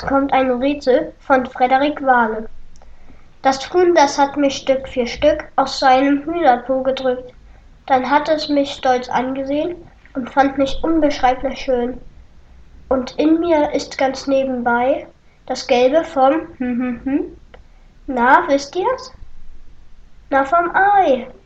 Jetzt kommt ein Rätsel von Frederik Wahle. Das Huhn, das hat mich Stück für Stück aus seinem Hühnerpo gedrückt. Dann hat es mich stolz angesehen und fand mich unbeschreiblich schön. Und in mir ist ganz nebenbei das Gelbe vom Na, wisst ihr's? Na, vom Ei.